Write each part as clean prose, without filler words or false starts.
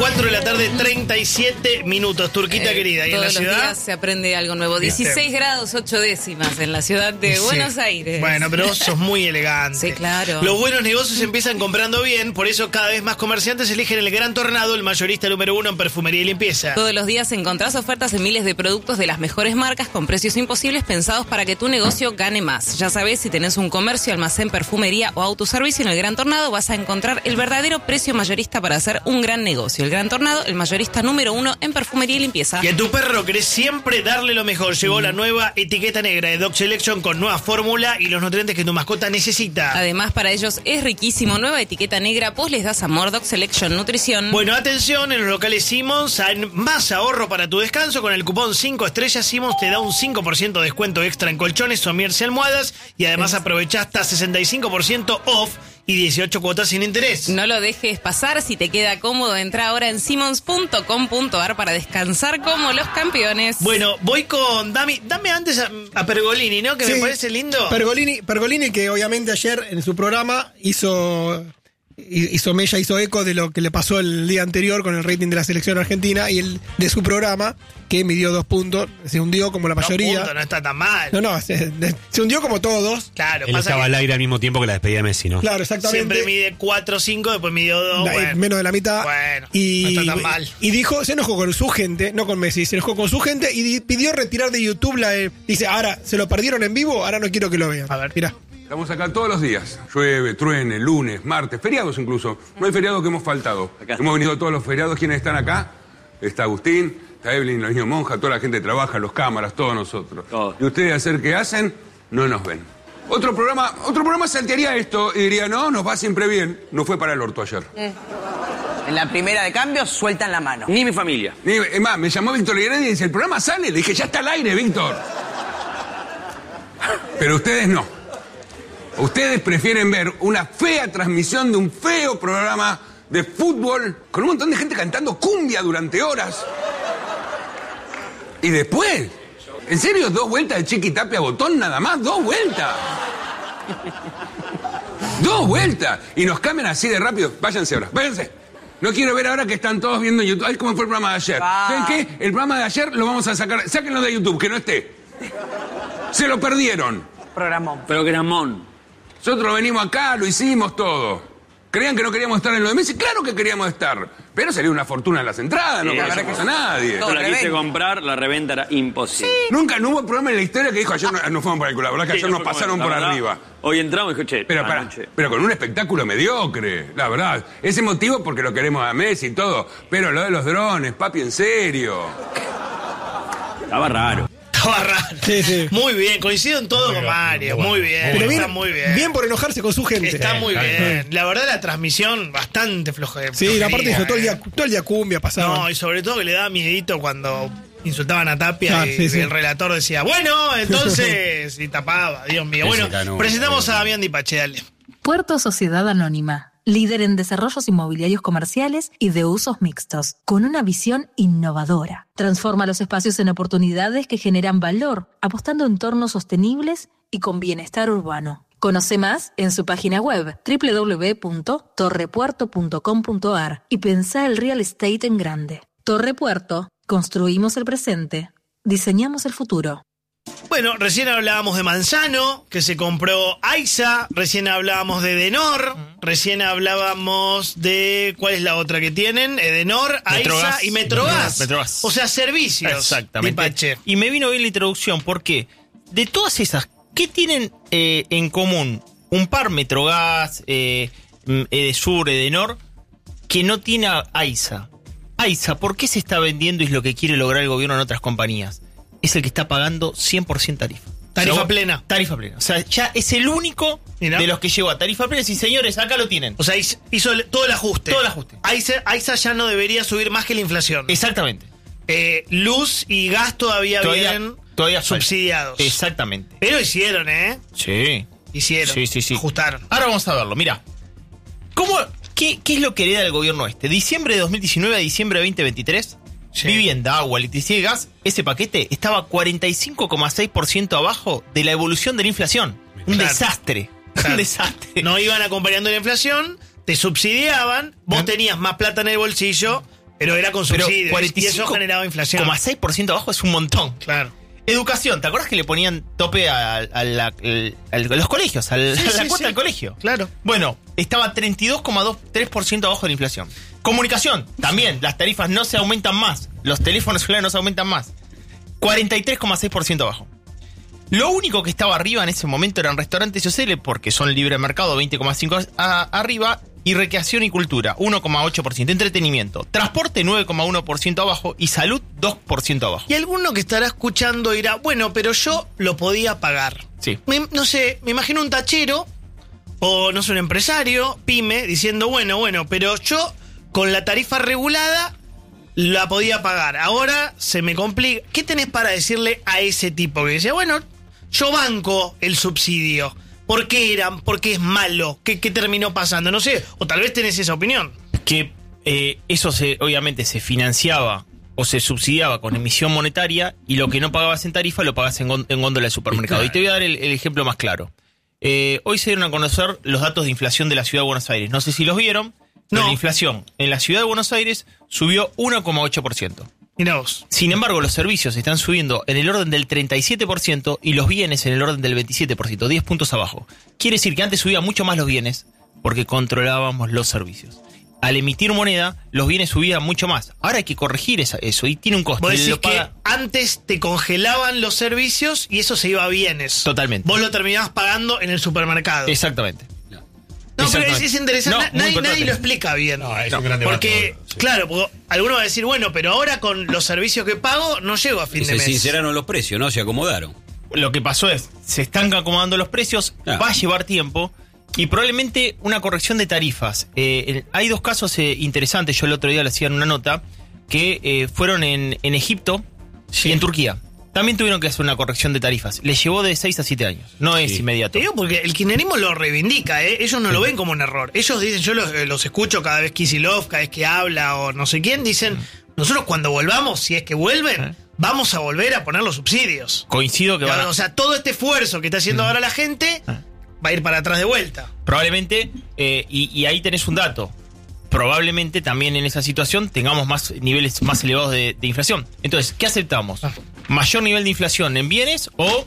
4 de la tarde, 37 minutos. Turquita querida, ¿y en la ciudad? Todos los días se aprende algo nuevo. 16 grados 8 décimas en la ciudad de Buenos Aires. Bueno, pero vos sos muy elegante. Sí, claro. Los buenos negocios empiezan comprando bien, por eso cada vez más comerciantes eligen el Gran Tornado, el mayorista número 1 en perfumería y limpieza. Todos los días encontrás ofertas en miles de productos de las mejores marcas con precios imposibles pensados para que tu negocio gane más. Ya sabés, si tenés un comercio, almacén, perfumería o autoservicio, en el Gran Tornado vas a encontrar el verdadero precio mayorista para hacer un gran negocio. El Gran Tornado, el mayorista número 1 en perfumería y limpieza. Y a tu perro querés siempre darle lo mejor. Llegó la nueva etiqueta negra de Dog Selection con nueva fórmula y los nutrientes que tu mascota necesita. Además, para ellos es riquísimo. Nueva etiqueta negra, vos les das amor. Dog Selection Nutrición. Bueno, atención, en los locales Simmons hay más ahorro para tu descanso. Con el cupón 5 estrellas Simmons te da un 5% de descuento extra en colchones, somieres y almohadas. Y además aprovechás hasta 65% off y 18 cuotas sin interés. No lo dejes pasar. Si te queda cómodo, entra ahora en simmons.com.ar para descansar como los campeones. Bueno, voy con... Dame antes a Pergolini, ¿no? Que sí, me parece lindo. Pergolini, que obviamente ayer en su programa hizo eco de lo que le pasó el día anterior con el rating de la selección argentina y el de su programa, que midió 2 puntos, se hundió como la mayoría. 2 puntos, no está tan mal. No, se hundió como todos. Claro, él estaba al aire al mismo tiempo que la despedida de Messi, ¿no? Claro, exactamente. Siempre mide 4 o 5, después midió 2. Bueno. Menos de la mitad. Bueno, y, no está tan mal. Y dijo, se enojó con su gente, no con Messi, se enojó con su gente y pidió retirar de YouTube dice, ahora, ¿se lo perdieron en vivo? Ahora no quiero que lo vean. A ver, mirá. Estamos acá todos los días. Llueve, truene, lunes, martes, feriados incluso. No hay feriado que hemos faltado. Hemos venido todos los feriados. ¿Quiénes están acá? Está Agustín, está Evelyn, los niños Monja, toda la gente trabaja, los cámaras, todos nosotros. Y ustedes hacer que hacen, no nos ven. Otro programa saltearía esto y diría, no, nos va siempre bien. No fue para el orto ayer. En la primera de cambio sueltan la mano. Ni mi familia. Es más, me llamó Víctor Heredia y dice, el programa sale. Le dije, ya está al aire, Víctor. Pero ustedes no. Ustedes prefieren ver una fea transmisión de un feo programa de fútbol con un montón de gente cantando cumbia durante horas. Y después, ¿en serio 2 vueltas de Chiqui Tapia Botón nada más? 2 vueltas. 2 vueltas. Y nos cambian así de rápido. Váyanse ahora, váyanse. No quiero ver ahora que están todos viendo YouTube. Ay, ¿cómo fue el programa de ayer? ¿Saben qué? El programa de ayer lo vamos a sacar. Sáquenlo de YouTube, que no esté. Se lo perdieron. Programón. Nosotros venimos acá, lo hicimos todo. ¿Creían que no queríamos estar en lo de Messi? Claro que queríamos estar. Pero salió una fortuna en las entradas, no conocemos a nadie. Yo la quise comprar, la reventa era imposible. Sí. Nunca, no hubo programa en la historia que dijo ayer no fuimos por el culo. La verdad que ayer nos pasaron por arriba. Hoy entramos y escuché. Pero con un espectáculo mediocre, la verdad. Ese motivo porque lo queremos a Messi y todo. Pero lo de los drones, papi, en serio. Estaba raro. Sí. Muy bien, coincido en todo con Mario. Muy bien. Pero está muy bien. Bien por enojarse con su gente. Está muy bien. La verdad, la transmisión bastante floja. Sí, la parte dijo todo el día cumbia pasaba. No, y sobre todo que le daba miedito cuando insultaban a Tapia y el relator decía, bueno, entonces, y tapaba, Dios mío. Bueno, presentamos a Damián Dipache, dale. Puerto Sociedad Anónima, líder en desarrollos inmobiliarios comerciales y de usos mixtos, con una visión innovadora. Transforma los espacios en oportunidades que generan valor, apostando en entornos sostenibles y con bienestar urbano. Conoce más en su página web www.torrepuerto.com.ar y pensá el real estate en grande. Torre Puerto, construimos el presente, diseñamos el futuro. Bueno, recién hablábamos de Manzano, que se compró AISA, recién hablábamos de Edenor, recién hablábamos de... ¿Cuál es la otra que tienen? Edenor, AISA y Metrogas. O sea, servicios. Exactamente. Dipache. Y me vino bien la introducción porque de todas esas, ¿qué tienen en común? Un par Metrogas, Edesur, Edenor, que no tiene AISA. AISA, ¿por qué se está vendiendo y es lo que quiere lograr el gobierno en otras compañías? Es el que está pagando 100% tarifa. Tarifa plena. Tarifa plena. O sea, ya es el único de los que llegó a tarifa plena. Y señores, acá lo tienen. O sea, hizo todo el ajuste. Todo el ajuste. AISA ya no debería subir más que la inflación. Exactamente. Luz y gas todavía vienen subsidiados. Exactamente. Pero hicieron, Sí. Hicieron. Sí. Ajustaron. Ahora vamos a verlo. Mira. ¿Qué es lo que hereda el gobierno este? Diciembre de 2019 a diciembre de 2023... Sí. Vivienda, agua, electricidad y gas, ese paquete estaba 45,6% abajo de la evolución de la inflación. Un desastre. Un desastre. No iban acompañando la inflación, te subsidiaban, vos tenías más plata en el bolsillo, Pero era con Pero subsidios. Y eso generaba inflación. 45,6% abajo es un montón. Claro. Educación, ¿te acuerdas que le ponían tope a los colegios, a la cuota del colegio? Claro. Bueno, estaba 32,3% abajo de la inflación. Comunicación, también, las tarifas no se aumentan más. Los teléfonos celulares no se aumentan más. 43,6% abajo. Lo único que estaba arriba en ese momento eran restaurantes y hoteles, porque son libre mercado, 20,5% arriba, y recreación y cultura, 1,8%. Entretenimiento, transporte, 9,1% abajo, y salud, 2% abajo. Y alguno que estará escuchando dirá, bueno, pero yo lo podía pagar. Sí. No sé, me imagino un tachero, o no sé, un empresario, pyme, diciendo, bueno, pero yo con la tarifa regulada la podía pagar. Ahora se me complica. ¿Qué tenés para decirle a ese tipo que dice, bueno, yo banco el subsidio? ¿Por qué es malo? ¿Qué terminó pasando? No sé, o tal vez tenés esa opinión. Que eso obviamente se financiaba o se subsidiaba con emisión monetaria, y lo que no pagabas en tarifa lo pagabas en góndola de supermercado. Y te voy a dar el ejemplo más claro. Hoy se dieron a conocer los datos de inflación de la Ciudad de Buenos Aires. No sé si los vieron, pero la inflación en la Ciudad de Buenos Aires subió 1,8%. Mirá vos. Sin embargo, los servicios están subiendo en el orden del 37% y los bienes en el orden del 27%, 10 puntos abajo. Quiere decir que antes subían mucho más los bienes porque controlábamos los servicios. Al emitir moneda, los bienes subían mucho más. Ahora hay que corregir eso y tiene un costo. Vos decís que antes te congelaban los servicios y eso se iba a bienes. Totalmente. Vos lo terminabas pagando en el supermercado. Exactamente. No, pero es interesante. Nadie lo explica bien. No, es un gran debate. Porque, claro, porque alguno va a decir, bueno, pero ahora con los servicios que pago no llego a fin de mes. Se sinceraron los precios, ¿no? Se acomodaron. Lo que pasó es, se están acomodando los precios, va a llevar tiempo y probablemente una corrección de tarifas. Hay dos casos interesantes, yo el otro día le hacía en una nota, que fueron en Egipto y en Turquía. También tuvieron que hacer una corrección de tarifas. Les llevó de 6 a 7 años. No es inmediato. Te digo porque el kirchnerismo lo reivindica, ¿eh? Ellos no lo ven como un error. Ellos dicen, yo los escucho cada vez Kicillof, cada vez que habla o no sé quién, dicen, nosotros cuando volvamos, si es que vuelven, vamos a volver a poner los subsidios. Coincido que van a... O sea, todo este esfuerzo que está haciendo ahora la gente va a ir para atrás de vuelta. Probablemente, y ahí tenés un dato. Probablemente también en esa situación tengamos más niveles más elevados de inflación. Entonces, ¿qué aceptamos? ¿Mayor nivel de inflación en bienes o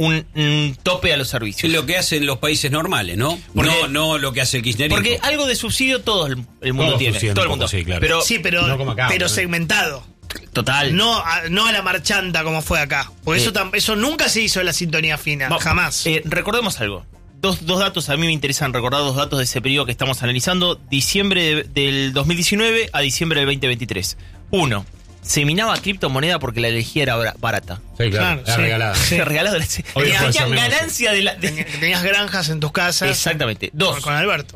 un tope a los servicios? Lo que hacen los países normales, ¿no? No lo que hace el kirchnerismo. Porque algo de subsidio todo el mundo tiene. Todo el mundo. Sí, claro. Pero, no como acá, pero segmentado. Total. No a la marchanta como fue acá. Porque eso nunca se hizo en la sintonía fina. Jamás. Recordemos algo. Dos datos, a mí me interesan recordar dos datos de ese periodo que estamos analizando. Diciembre del 2019 a diciembre del 2023. Uno, se minaba criptomoneda porque la energía era barata. Sí, claro, era regalada. Sí. Regalado. Tenías ganancia de Tenías granjas en tus casas. Exactamente. Dos. Con Alberto.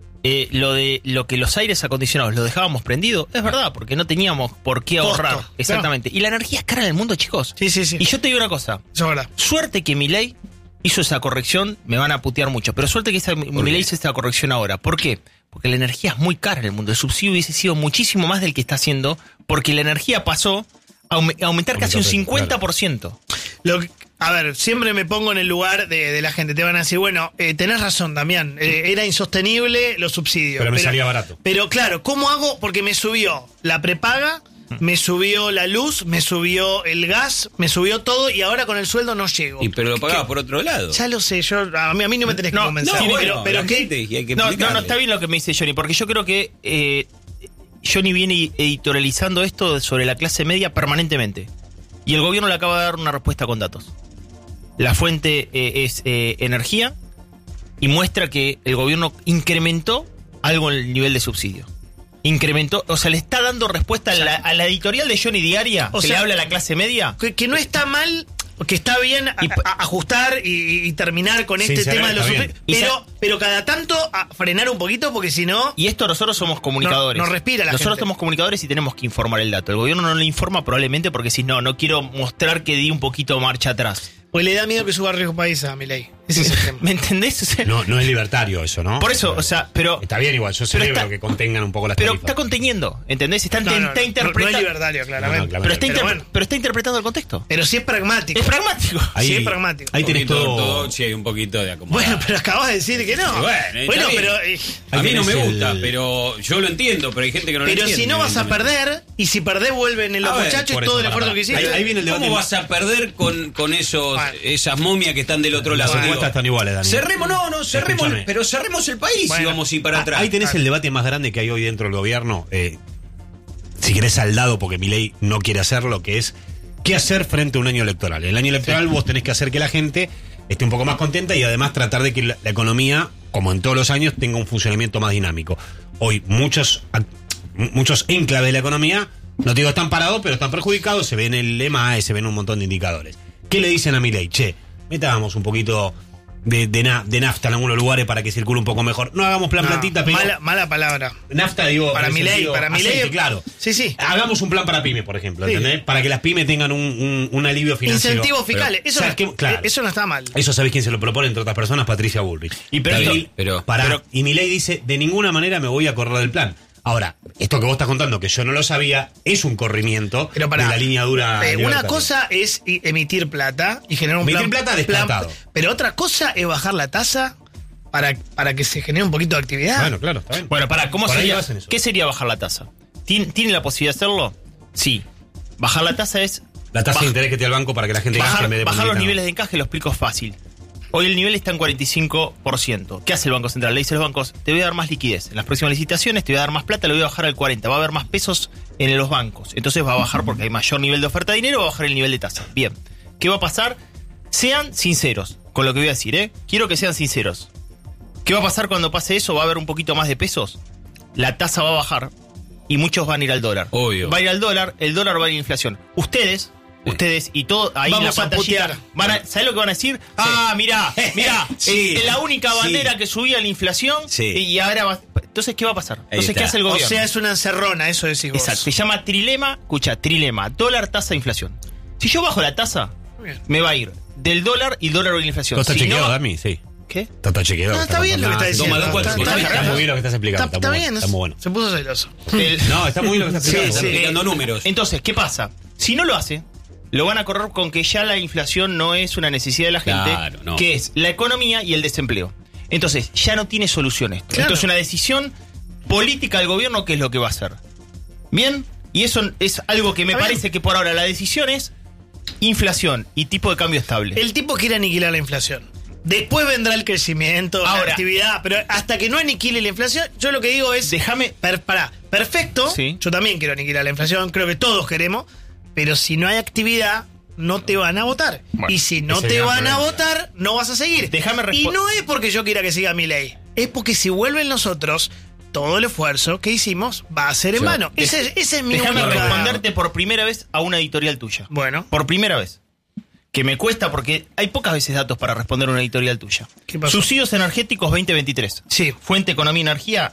Lo que los aires acondicionados lo dejábamos prendido, es verdad, porque no teníamos por qué ahorrar. Costo, Exactamente. Claro. Y la energía es cara en el mundo, chicos. Sí. Y yo te digo una cosa. Eso es verdad. Suerte que Milei hizo esa corrección, me van a putear mucho, pero suerte que Milei hizo esta corrección ahora. ¿Por qué? Porque la energía es muy cara en el mundo. El subsidio hubiese sido muchísimo más del que está haciendo, porque la energía pasó a aumentar casi un 50%. A ver, siempre me pongo en el lugar de la gente. Te van a decir, bueno, tenés razón, Damián, era insostenible los subsidios. Pero me salía barato. Pero claro, ¿cómo hago? Porque me subió la prepaga, me subió la luz, me subió el gas, me subió todo y ahora con el sueldo no llego. Pero lo pagaba por otro lado. Ya lo sé, a mí no me tenés que convencer. Pero ¿qué? No, está bien lo que me dice Johnny, porque yo creo que Johnny viene editorializando esto sobre la clase media permanentemente. Y el gobierno le acaba de dar una respuesta con datos. La fuente es energía y muestra que el gobierno incrementó algo en el nivel de subsidio. Incrementó, o sea, le está dando respuesta a la editorial de Johnny Diaria, que le habla a la clase media. Que no está mal, que está bien ajustar y terminar con este tema de los subsidios. Pero cada tanto frenar un poquito, porque si no... Y esto nosotros somos comunicadores. No respira la Nosotros gente. somos comunicadores y tenemos que informar el dato. El gobierno no le informa probablemente porque si no quiero mostrar que di un poquito marcha atrás. Pues le da miedo que suba riesgo país a Milei. Ese es el tema. ¿Me entendés? O sea, No es libertario eso, ¿no? por eso, o sea, pero... Está bien igual, yo celebro que contengan un poco las Pero tarifas. está conteniendo, ¿entendés? Está No es interpretando... libertario, claramente. No, pero, está bueno. pero está interpretando el contexto. Pero sí es pragmático. Es pragmático. Sí, es pragmático. Ahí tenés Un poquito de todo. ortodoxia y un poquito de acomodar. Bueno, pero acabas de decir que no. Sí, bueno, está bien. pero... A mí no me tenés gusta, el- pero yo lo entiendo, pero hay gente que no lo Pero entiende. si no vas a perder, y si perdés vuelven en los A ver, muchachos por todo eso, el esfuerzo que hiciste. Ahí viene el debate. ¿Cómo vas a perder con esos Bueno. esas momias que están del otro lado? Las Digo, encuestas están iguales, Dani. cerremos, cerremos, Escúchame. pero cerremos el país Bueno. y vamos a ir para atrás. Ahí tenés el debate más grande que hay hoy dentro del gobierno. Si querés saldado, porque Milei no quiere hacerlo, que es qué hacer frente a un año electoral. En el año electoral vos tenés que hacer que la gente esté un poco más contenta y además tratar de que la economía, como en todos los años, tenga un funcionamiento más dinámico. Hoy muchos enclaves de la economía, no te digo están parados, pero están perjudicados, se ven el EMAE, se ven un montón de indicadores. ¿Qué le dicen a Milei? Che, metábamos un poquito de nafta en algunos lugares para que circule un poco mejor. No hagamos plan plantita, pero... Mala palabra. Nafta, digo... Para en el Milei, sentido para Milei... aceite, claro. Sí. Hagamos un plan para pyme, por ejemplo, Sí. ¿entendés? Para que las pymes tengan un alivio financiero. Incentivos fiscales. Pero, Eso, ¿sabes qué? Claro. eso no está mal. Eso sabés quién se lo propone, entre otras personas, Patricia Bullrich. Y pero Está esto- bien, pero- pará. Y Milei dice, de ninguna manera me voy a correr del plan. Ahora, esto que vos estás contando, que yo no lo sabía, es un corrimiento Pero pará, de la línea dura. una libertaria. cosa es emitir plata y generar un Emitir plan. plata descartado. Pero otra cosa es bajar la tasa para que se genere un poquito de actividad. Bueno, claro, está bien. Bueno, ¿cómo Por ahí sería? hacen eso. ¿Qué sería bajar la tasa? ¿Tiene la posibilidad de hacerlo? Sí. Bajar la tasa es... La tasa de baj- interés que te da el banco para que la gente gaste en vez de bajar los ponerle niveles de encaje, lo explico fácil. Hoy el nivel está en 45%. ¿Qué hace el Banco Central? Le dice a los bancos, te voy a dar más liquidez. En las próximas licitaciones te voy a dar más plata, lo voy a bajar al 40%. Va a haber más pesos en los bancos. Entonces va a bajar porque hay mayor nivel de oferta de dinero, va a bajar el nivel de tasa. Bien. ¿Qué va a pasar? Sean sinceros con lo que voy a decir, ¿eh? Quiero que sean sinceros. ¿Qué va a pasar cuando pase eso? ¿Va a haber un poquito más de pesos? La tasa va a bajar y muchos van a ir al dólar. Obvio. Va a ir al dólar, el dólar va a ir a inflación. Ustedes y todo ahí Vamos la a pantallita putear. ¿sabés lo que van a decir? Mirá, Sí. la única bandera Sí. que subía la inflación Sí. y ahora va... Entonces, ¿qué va a pasar? Entonces, está. ¿qué hace el O gobierno? sea, es una encerrona, eso decís vos. Exacto, se llama trilema, trilema, dólar, tasa, inflación. Si yo bajo la tasa, Bien. me va a ir del dólar y el dólar o la inflación. ¿Todo está Si chequeado, no- Dami? Sí. ¿Qué? Está chequeado. No, está bien lo que está diciendo. Toma, Está Está bien. muy bien lo que estás explicando. Está muy bien. bueno, está muy bueno. Se puso celoso. No, está muy bien lo que estás explicando. Están explicando números. Entonces, ¿qué pasa? Si no lo hace, lo van a correr con que ya la inflación no es una necesidad de la gente, Claro, no. que es la economía y el desempleo. Entonces, ya no tiene solución esto. Claro. Esto es una decisión política del gobierno, que es lo que va a hacer. ¿Bien? Y eso es algo que me Está bien. parece que por ahora la decisión es inflación y tipo de cambio estable. El tipo quiere aniquilar la inflación. Después vendrá el crecimiento, la Ahora. actividad, pero hasta que no aniquile la inflación, yo lo que digo es... Déjame... Perfecto, Sí. yo también quiero aniquilar la inflación, creo que todos queremos, pero si no hay actividad, no te van a votar. Bueno, y si no ese te gran van a problema. votar, no vas a seguir. Déjame y respo- no es porque yo quiera que siga mi ley, es porque si vuelven nosotros, todo el esfuerzo que hicimos va a ser en Yo- vano. Ese es mi Déjame única- responderte por primera vez a una editorial tuya. Bueno, Por primera vez. Que me cuesta porque hay pocas veces datos para responder una editorial tuya. ¿Qué pasó? Subsidios energéticos 2023. Sí. Fuente Economía y Energía,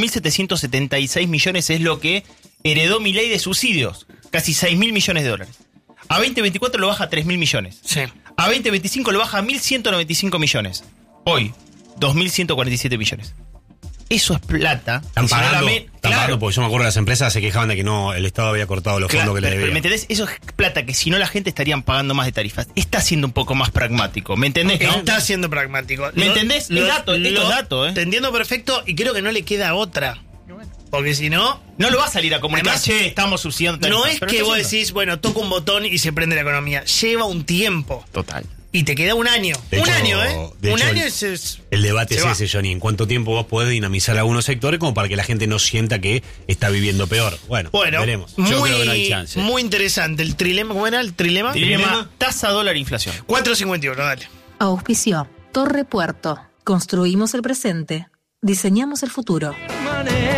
5.776 millones es lo que heredó Milei de subsidios. Casi 6.000 millones de dólares. A 2024 lo baja a 3.000 millones. sí. A 2025 lo baja a 1.195 millones. Hoy, 2.147 millones. Eso es plata. Están Si no la pagando, me- están Claro. pagando, porque yo me acuerdo las empresas se quejaban de que no, el Estado había cortado los Claro, fondos que le pero debían. ¿me entendés? Eso es plata que si no la gente estarían pagando más de tarifas. Está siendo un poco más pragmático, ¿me entendés? no? Está siendo pragmático. ¿Me entendés? Es dato, esto es dato, ¿eh? Te entiendo perfecto y creo que no le queda otra. Porque si no, No lo va a salir a comunicar, Además, che, estamos subsidiando tarifas. no es Pero que está vos haciendo. decís, bueno, toco un botón y se prende la economía. Lleva un tiempo. Total. Y te queda un año. De Un hecho, año, ¿eh? de Un hecho, año el- es... El debate se es va. ese, Johnny. ¿En cuánto tiempo vos podés dinamizar algunos sectores como para que la gente no sienta que está viviendo peor? Bueno, veremos. Yo creo que no hay chance. muy interesante. El trilema, ¿cómo era el trilema? Dilema, tasa, dólar, inflación. 4.51, dale. Auspició Torre Puerto. Construimos el presente. Diseñamos el futuro.